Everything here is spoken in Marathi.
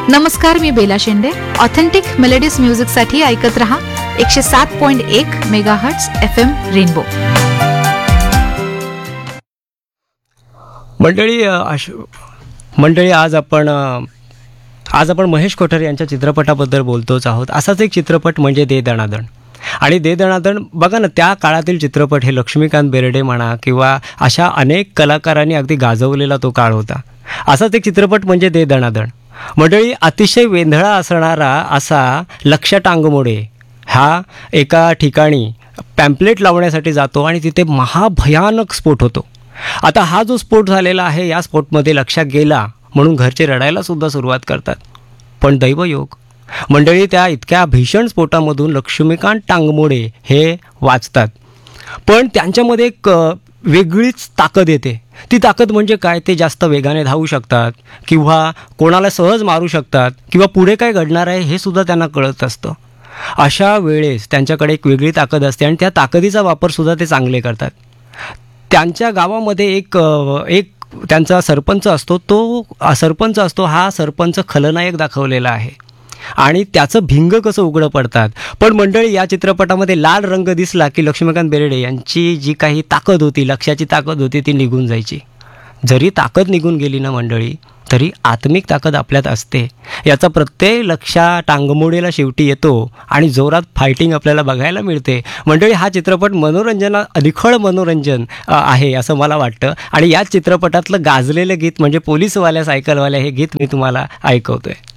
नमस्कार, मी बेला शेंडे. ऑथेंटिक मेलोडीज म्युझिकसाठी ऐकत रहा 107.1 मेगाहर्ट्झ FM रेनबो. मंडळी आज आपण महेश कोठारे यांच्या चित्रपटाबद्दल बोलतोच आहोत. असाच एक चित्रपट म्हणजे दे दणादण. आणि दे दणादण बघा ना, त्या काळातील चित्रपट हे लक्ष्मीकांत बेर्डे म्हणा किंवा अशा अनेक कलाकारांनी अगदी गाजवलेला तो काळ होता. असाच एक चित्रपट म्हणजे दे दणादण. मंडळी, अतिशय वेंधळा असणारा असा लक्ष्य टांगमोडे हा एका ठिकाणी पॅम्पलेट लावण्यासाठी जातो आणि तिथे महाभयानक स्फोट होतो. आता हा जो स्फोट झालेला आहे, या स्फोटमध्ये लक्ष्य गेला म्हणून घरचे रडायला सुद्धा सुरुवात करतात. पण दैवयोग मंडळी, त्या इतक्या भीषण स्फोटामधून लक्ष्मीकांत टांगमोडे हे वाचतात. पण त्यांच्यामध्ये एक वेगळीच ताकद येते. ती ताकद म्हणजे काय? ते जास्त वेगाने धावू शकतात किंवा कोणाला सहज मारू शकतात किंवा पुढे काय घडणार आहे हे सुद्धा त्यांना कळत असतं. अशा वेळेस त्यांच्याकडे एक वेगळी ताकद असते आणि त्या ताकदीचा वापरसुद्धा ते चांगले करतात. त्यांच्या गावामध्ये एक त्यांचा सरपंच असतो. हा सरपंच खलनायक दाखवलेला आहे आणि त्याचं भिंग कसं उघडं पडतात. पण मंडळी, या चित्रपटामध्ये लाल रंग दिसला की लक्ष्मीकांत बेर्डे यांची जी काही ताकद होती, लक्ष्याची ताकद होती, ती निघून जायची. जरी ताकद निघून गेली ना मंडळी, तरी आत्मिक ताकद आपल्यात असते. याचा प्रत्यय लक्ष्या टांगमोडेला शेवटी येतो आणि जोरात फायटिंग आपल्याला बघायला मिळते. मंडळी, हा चित्रपट अलिखळ मनोरंजन आहे असं मला वाटतं. आणि याच चित्रपटातलं गाजलेलं गीत म्हणजे पोलीसवाल्या सायकलवाल्या हे गीत मी तुम्हाला ऐकवतोय.